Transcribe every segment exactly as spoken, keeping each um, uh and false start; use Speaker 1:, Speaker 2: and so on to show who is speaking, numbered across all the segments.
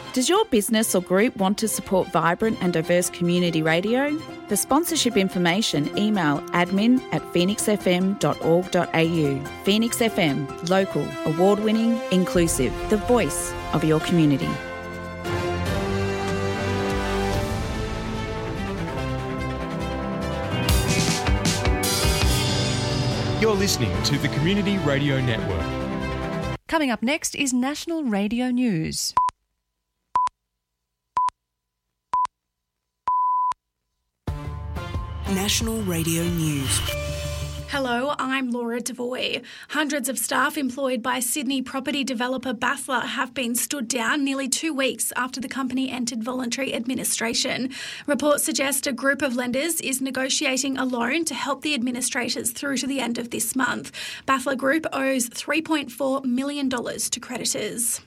Speaker 1: Does your business or group want to support vibrant and diverse community radio? For sponsorship information, email admin at phoenix f m dot org dot a u. Phoenix F M, local, award-winning, inclusive, the voice of your community.
Speaker 2: You're listening to the Community Radio Network.
Speaker 3: Coming up next is National Radio News.
Speaker 4: National Radio News.
Speaker 5: Hello, I'm Laura Devoy. Hundreds of staff employed by Sydney property developer Bathler have been stood down nearly two weeks after the company entered voluntary administration. Reports suggest a group of lenders is negotiating a loan to help the administrators through to the end of this month. Bathler Group owes three point four million dollars to creditors.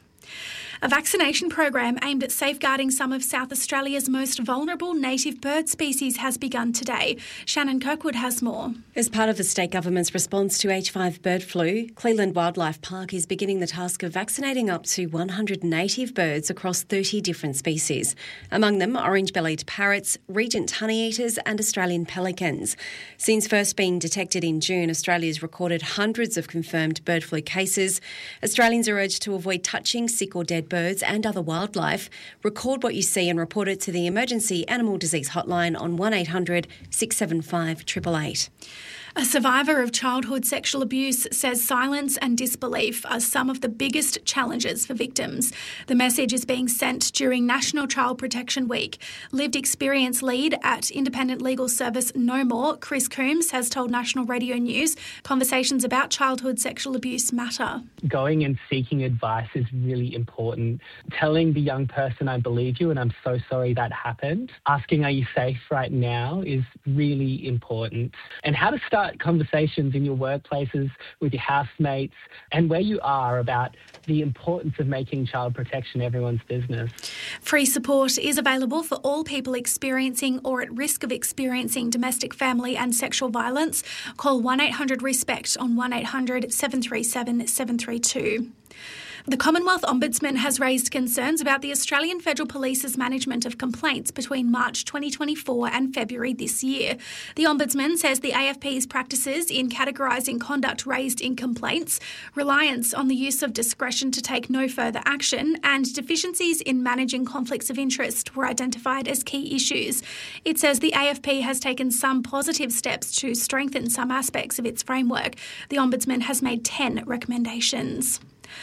Speaker 5: A vaccination program aimed at safeguarding some of South Australia's most vulnerable native bird species has begun today. Shannon Kirkwood has more.
Speaker 6: As part of the state government's response to H five bird flu, Cleland Wildlife Park is beginning the task of vaccinating up to one hundred native birds across thirty different species. Among them, orange-bellied parrots, regent honeyeaters and Australian pelicans. Since first being detected in June, Australia's recorded hundreds of confirmed bird flu cases. Australians are urged to avoid touching sick or dead birds and other wildlife. Record what you see and report it to the Emergency Animal Disease Hotline on one eight hundred six seven five eight eight eight.
Speaker 5: A survivor of childhood sexual abuse says silence and disbelief are some of the biggest challenges for victims. The message is being sent during National Child Protection Week. Lived experience lead at independent legal service No More, Chris Coombs, has told National Radio News conversations about childhood sexual abuse matter.
Speaker 7: Going and seeking advice is really important. Telling the young person, I believe you and I'm so sorry that happened. Asking, are you safe right now, is really important. And how to start conversations in your workplaces, with your housemates, and where you are about the importance of making child protection everyone's business.
Speaker 5: Free support is available for all people experiencing or at risk of experiencing domestic, family and sexual violence. Call one eight hundred RESPECT on one eight hundred seven three seven seven three two. The Commonwealth Ombudsman has raised concerns about the Australian Federal Police's management of complaints between March twenty twenty-four and February this year. The Ombudsman says the A F P's practices in categorising conduct raised in complaints, reliance on the use of discretion to take no further action, and deficiencies in managing conflicts of interest were identified as key issues. It says the A F P has taken some positive steps to strengthen some aspects of its framework. The Ombudsman has made ten recommendations.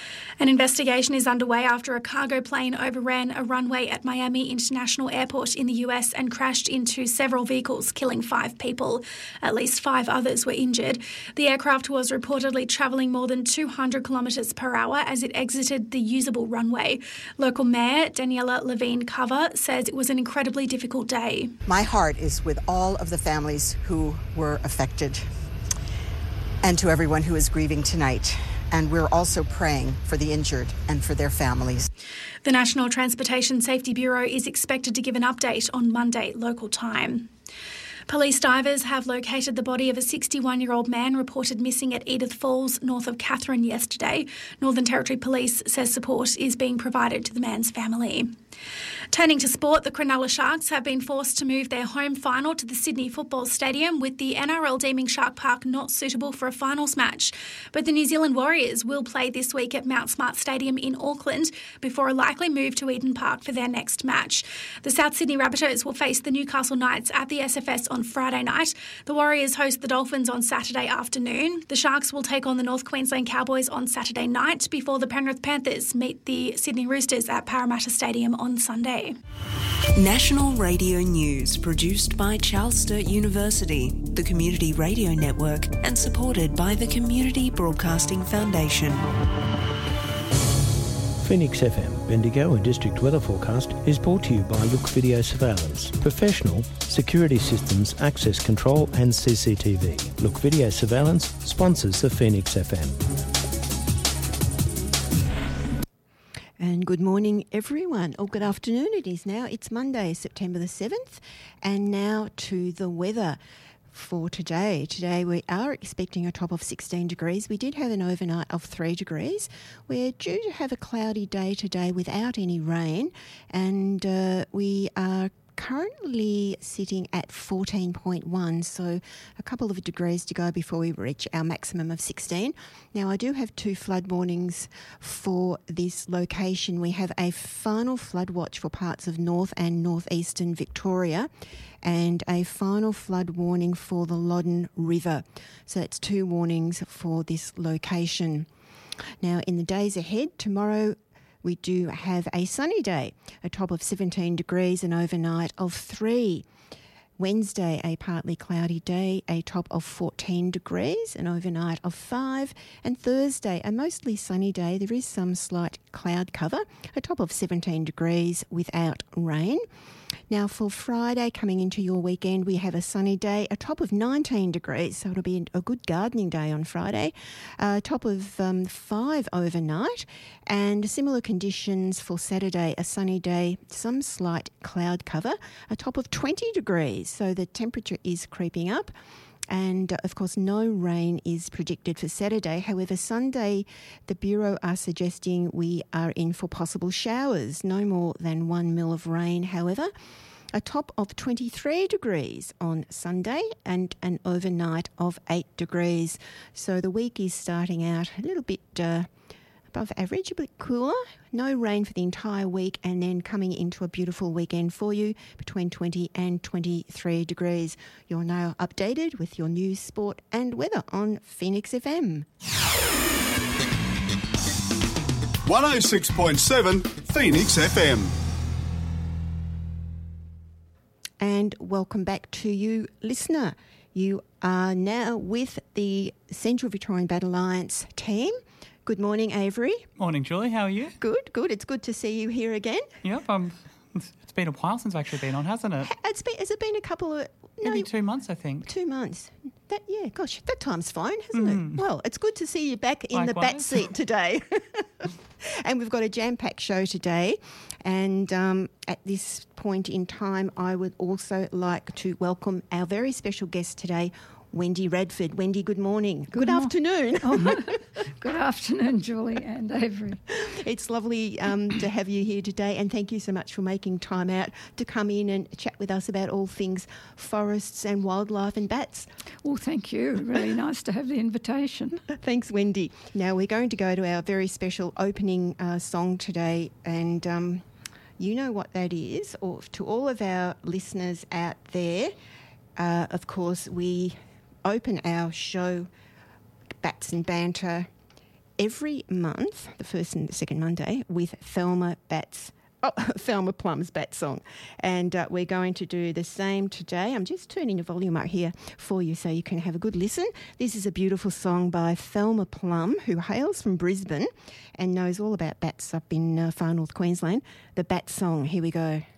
Speaker 5: An investigation is underway after a cargo plane overran a runway at Miami International Airport in the U S and crashed into several vehicles, killing five people. At least five others were injured. The aircraft was reportedly travelling more than two hundred kilometres per hour as it exited the usable runway. Local Mayor Daniela Levine Cover says it was an incredibly difficult day.
Speaker 8: My heart is with all of the families who were affected and to everyone who is grieving tonight. And we're also praying for the injured and for their families.
Speaker 5: The National Transportation Safety Bureau is expected to give an update on Monday local time. Police divers have located the body of a sixty-one-year-old man reported missing at Edith Falls, north of Katherine, yesterday. Northern Territory Police says support is being provided to the man's family. Turning to sport, the Cronulla Sharks have been forced to move their home final to the Sydney Football Stadium, with the N R L deeming Shark Park not suitable for a finals match. But the New Zealand Warriors will play this week at Mount Smart Stadium in Auckland before a likely move to Eden Park for their next match. The South Sydney Rabbitohs will face the Newcastle Knights at the S F S on Friday night. The Warriors host the Dolphins on Saturday afternoon. The Sharks will take on the North Queensland Cowboys on Saturday night before the Penrith Panthers meet the Sydney Roosters at Parramatta Stadium on Sunday.
Speaker 4: National Radio News, produced by Charles Sturt University, the Community Radio Network, and supported by the Community Broadcasting Foundation.
Speaker 9: Phoenix F M, Bendigo and District Weather Forecast is brought to you by Look Video Surveillance. Professional, security systems, access control and C C T V. Look Video Surveillance sponsors the Phoenix F M.
Speaker 10: And good morning, everyone. Or good afternoon it is now. It's Monday, September the seventh. And now to the weather. for today. Today we are expecting a top of sixteen degrees. We did have an overnight of three degrees. We're due to have a cloudy day today without any rain, and uh, we are currently sitting at fourteen point one, so a couple of degrees to go before we reach our maximum of sixteen. Now, I do have two flood warnings for this location. We have a final flood watch for parts of north and northeastern Victoria, and a final flood warning for the Loddon River. So that's two warnings for this location. Now, in the days ahead, tomorrow we do have a sunny day, a top of seventeen degrees, an overnight of three. Wednesday, a partly cloudy day, a top of fourteen degrees, an overnight of five. And Thursday, a mostly sunny day. There is some slight cloud cover, a top of seventeen degrees without rain. Now, for Friday, coming into your weekend, we have a sunny day, a top of nineteen degrees, so it'll be a good gardening day on Friday, a top of um, five overnight, and similar conditions for Saturday, a sunny day, some slight cloud cover, a top of twenty degrees, so the temperature is creeping up. And, uh, of course, no rain is predicted for Saturday. However, Sunday, the Bureau are suggesting we are in for possible showers, no more than one mil of rain, however. A top of twenty-three degrees on Sunday and an overnight of eight degrees. So the week is starting out a little bit uh, above average, a bit cooler. No rain for the entire week, and then coming into a beautiful weekend for you between twenty and twenty-three degrees. You're now updated with your news, sport and weather on Phoenix F M.
Speaker 11: one oh six point seven Phoenix F M.
Speaker 10: And welcome back to you, listener. You are now with the Central Victorian Bat Alliance team. Good morning, Avery.
Speaker 12: Morning, Julie. How are you?
Speaker 10: Good, good. It's good to see you here again.
Speaker 12: Yep. Um, it's been a while since I've actually been on, hasn't it?
Speaker 10: It's been, has it been a couple of... No,
Speaker 12: Maybe two months, I think.
Speaker 10: Two months. That yeah, gosh, that time's flown, hasn't
Speaker 12: Mm.
Speaker 10: it? Well, it's good to see you back in
Speaker 12: Likewise.
Speaker 10: the bat seat today. And we've got a jam-packed show today. And um, at this point in time, I would also like to welcome our very special guest today, Wendy Radford. Wendy, good morning. Good, good afternoon.
Speaker 13: Oh, good afternoon, Julie and Avery.
Speaker 10: It's lovely um, to have you here today, and thank you so much for making time out to come in and chat with us about all things forests and wildlife and bats.
Speaker 13: Well, thank you. Really nice to have the invitation.
Speaker 10: Thanks, Wendy. Now, we're going to go to our very special opening uh, song today, and um, you know what that is. Or to all of our listeners out there, uh, of course, we open our show, Bats and Banter, every month, the first and the second Monday, with Thelma Bats, oh, Thelma Plum's Bat Song. And uh, we're going to do the same today. I'm just turning the volume up here for you so you can have a good listen. This is a beautiful song by Thelma Plum, who hails from Brisbane and knows all about bats up in uh, far north Queensland. The Bat Song. Here we go.